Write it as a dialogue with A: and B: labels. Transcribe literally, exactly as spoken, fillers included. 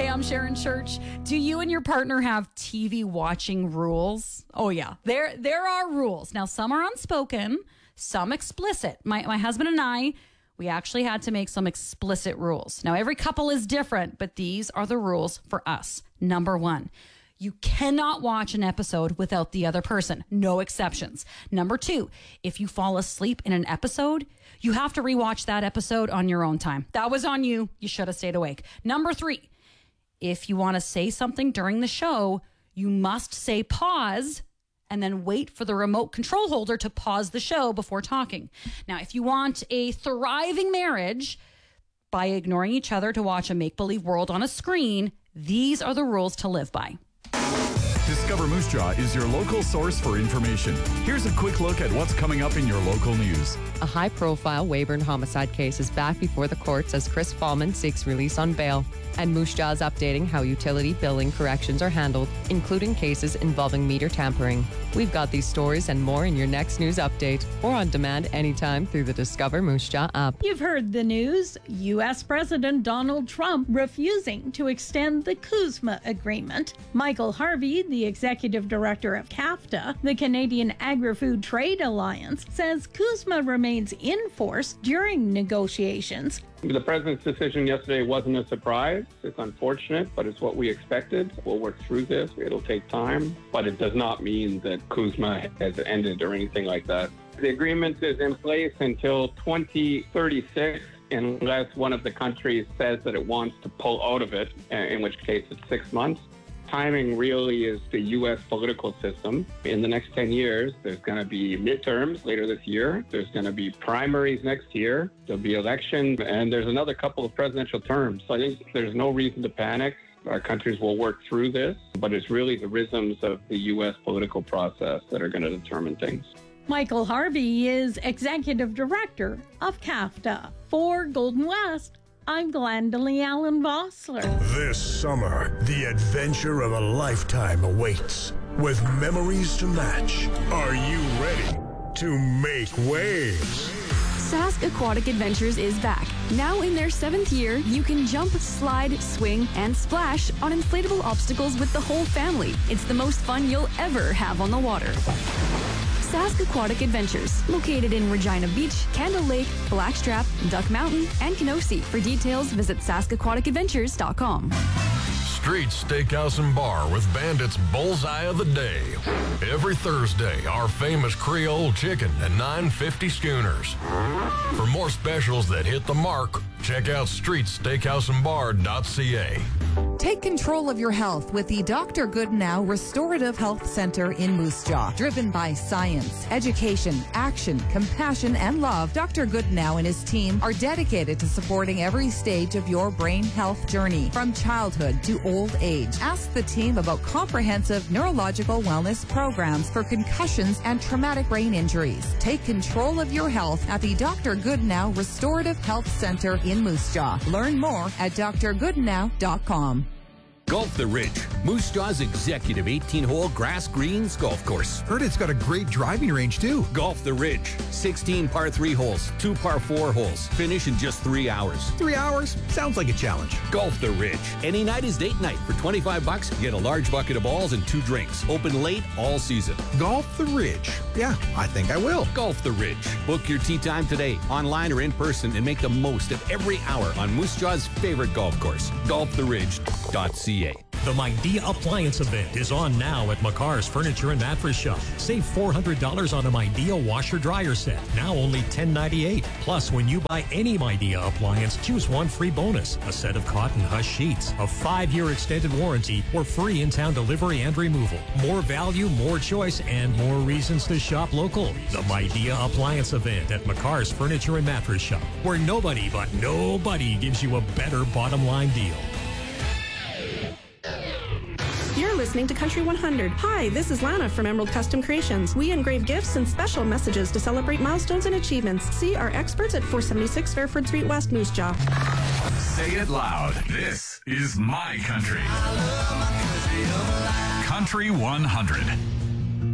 A: Hey, I'm Sharon Church. Do you and your partner have T V watching rules? Oh, yeah. There there are rules. Now, some are unspoken, some explicit. My, my husband and I, we actually had to make some explicit rules. Now, every couple is different, but these are the rules for us. Number one, you cannot watch an episode without the other person. No exceptions. Number two, if you fall asleep in an episode, you have to rewatch that episode on your own time. That was on you. You should have stayed awake. Number three, if you want to say something during the show, you must say pause and then wait for the remote control holder to pause the show before talking. Now, if you want a thriving marriage by ignoring each other to watch a make-believe world on a screen, these are the rules to live by.
B: Discover Moose Jaw is your local source for information. Here's a quick look at what's coming up in your local news.
C: A high-profile Weyburn homicide case is back before the courts as Chris Fallman seeks release on bail. And Moose Jaw is updating how utility billing corrections are handled, including cases involving meter tampering. We've got these stories and more in your next news update, or on demand anytime through the Discover Moose Jaw app.
D: You've heard the news. U S President Donald Trump refusing to extend the CUSMA agreement. Michael Harvey, the executive director of CAFTA, the Canadian Agri-Food Trade Alliance, says CUSMA remains in force during negotiations.
E: The president's decision yesterday wasn't a surprise. It's unfortunate, but it's what we expected. We'll work through this. It'll take time, but it does not mean that CUSMA has ended or anything like that. The agreement is in place until twenty thirty-six, unless one of the countries says that it wants to pull out of it, in which case it's six months. Timing really is the U S political system. In the next ten years, there's going to be midterms later this year. There's going to be primaries next year. There'll be elections, and there's another couple of presidential terms. So I think there's no reason to panic. Our countries will work through this, but it's really the rhythms of the U S political process that are going to determine things.
D: Michael Harvey is executive director of CAFTA. For Golden West, I'm Glendalee Allen Vossler.
F: This summer, the adventure of a lifetime awaits. With memories to match, are you ready to make waves?
G: Sask Aquatic Adventures is back. Now in their seventh year, you can jump, slide, swing, and splash on inflatable obstacles with the whole family. It's the most fun you'll ever have on the water. Sask Aquatic Adventures, located in Regina Beach, Candle Lake, Blackstrap, Duck Mountain, and Kenosee. For details, visit sask aquatic adventures dot com.
H: Street Steakhouse and Bar with Bandit's Bullseye of the Day. Every Thursday, our famous Creole chicken and nine fifty schooners. For more specials that hit the mark, check out street steakhouse and bar dot c a.
I: Take control of your health with the Doctor Goodnow Restorative Health Center in Moose Jaw. Driven by science, education, action, compassion, and love, Doctor Goodnow and his team are dedicated to supporting every stage of your brain health journey, from childhood to old age. Ask the team about comprehensive neurological wellness programs for concussions and traumatic brain injuries. Take control of your health at the Doctor Goodnow Restorative Health Center in Moose Jaw. Learn more at d r goodnow dot com.
J: Golf the Ridge, Moose Jaw's executive eighteen-hole grass greens golf course.
K: Heard it's got a great driving range, too.
J: Golf the Ridge, sixteen par three holes, two par four holes. Finish in just three hours.
K: Three hours? Sounds like a challenge.
J: Golf the Ridge. Any night is date night. For twenty-five bucks, get a large bucket of balls and two drinks. Open late all season.
K: Golf the Ridge. Yeah, I think I will.
J: Golf the Ridge. Book your tee time today, online or in person, and make the most of every hour on Moose Jaw's favorite golf course, golf the ridge dot c a.
L: The Midea Appliance event is on now at McCarr's Furniture and Mattress Shop. Save four hundred dollars on a Midea washer-dryer set, now only ten ninety-eight. Plus, when you buy any Midea appliance, choose one free bonus, a set of cotton hush sheets, a five-year extended warranty, or free in-town delivery and removal. More value, more choice, and more reasons to shop local. The Midea Appliance event at McCarr's Furniture and Mattress Shop, where nobody but nobody gives you a better bottom-line deal.
M: You're listening to Country one hundred. Hi, this is Lana from Emerald Custom Creations. We engrave gifts and special messages to celebrate milestones and achievements. See our experts at four seventy-six Fairford Street West, Moose Jaw.
B: Say it loud. This is my country. Country one hundred.